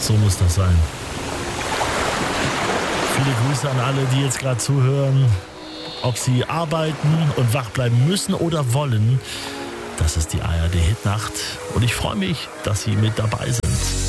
So muss das sein. Viele Grüße an alle, die jetzt gerade zuhören. Ob sie arbeiten und wach bleiben müssen oder wollen. Das ist die ARD Hitnacht. Und ich freue mich, dass Sie mit dabei sind.